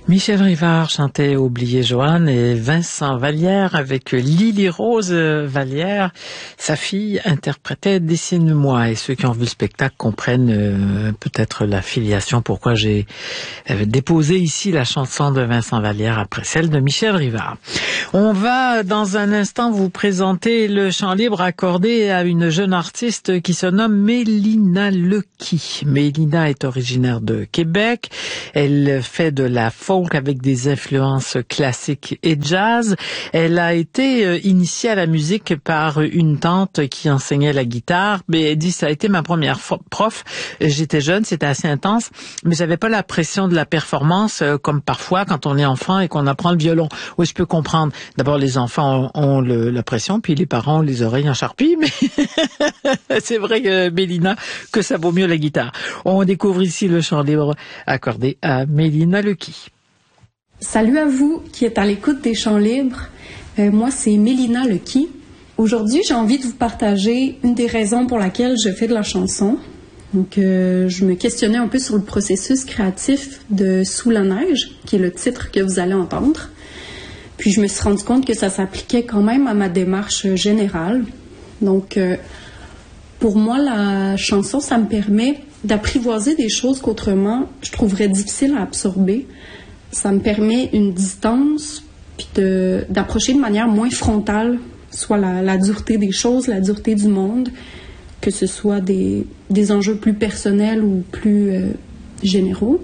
Michel Rivard chantait Oublier Joanne et Vincent Vallière avec Lily Rose Vallière, sa fille, interprétait Dessine-moi. Et ceux qui ont vu le spectacle comprennent peut-être la filiation, pourquoi j'ai déposé ici la chanson de Vincent Vallière après celle de Michel Rivard. On va dans un instant vous présenter le chant libre accordé à une jeune artiste qui se nomme Mélina Lequi. Mélina est originaire de Québec. Elle fait de la folk avec des influences classiques et jazz. Elle a été initiée à la musique par une tante qui enseignait la guitare. Mais elle dit, ça a été ma première prof. J'étais jeune, c'était assez intense, mais j'avais pas la pression de la performance comme parfois quand on est enfant et qu'on apprend le violon. Oui, je peux comprendre. D'abord, les enfants ont la pression, puis les parents ont les oreilles en charpie, mais c'est vrai, Mélina, que ça vaut mieux la guitare. On découvre ici le chant libre accordé à Mélina Lequi. Salut à vous qui êtes à l'écoute des Chants libres. Moi, c'est Mélina Lequi. Aujourd'hui, j'ai envie de vous partager une des raisons pour laquelle je fais de la chanson. Donc, je me questionnais un peu sur le processus créatif de Sous la neige, qui est le titre que vous allez entendre. Puis, je me suis rendu compte que ça s'appliquait quand même à ma démarche générale. Donc, pour moi, la chanson, ça me permet d'apprivoiser des choses qu'autrement, je trouverais difficiles à absorber. Ça me permet une distance, puis d'approcher de manière moins frontale, soit la dureté des choses, la dureté du monde, que ce soit des enjeux plus personnels ou plus généraux.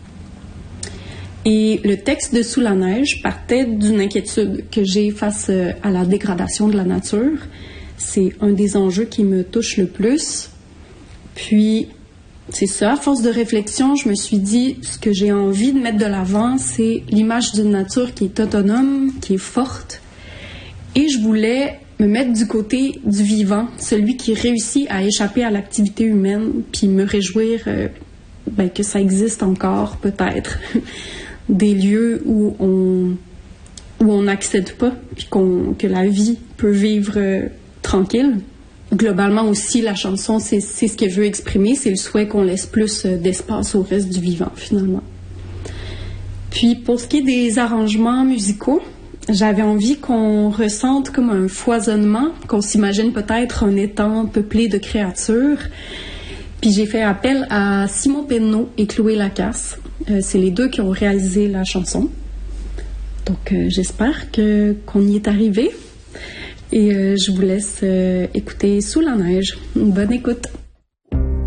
Et le texte de Sous la neige partait d'une inquiétude que j'ai face à la dégradation de la nature. C'est un des enjeux qui me touche le plus. Puis, c'est ça, à force de réflexion, je me suis dit, ce que j'ai envie de mettre de l'avant, c'est l'image d'une nature qui est autonome, qui est forte. Et je voulais me mettre du côté du vivant, celui qui réussit à échapper à l'activité humaine, puis me réjouir que ça existe encore, peut-être, des lieux où on n'accède pas, puis que la vie peut vivre tranquille. Globalement aussi, la chanson, c'est ce qu'elle veut exprimer, c'est le souhait qu'on laisse plus d'espace au reste du vivant, finalement. Puis, pour ce qui est des arrangements musicaux, j'avais envie qu'on ressente comme un foisonnement, qu'on s'imagine peut-être un étang peuplé de créatures. Puis, j'ai fait appel à Simon Penneau et Chloé Lacasse. C'est les deux qui ont réalisé la chanson. Donc, j'espère qu'on y est arrivé. Et je vous laisse écouter Sous la neige. Bonne écoute.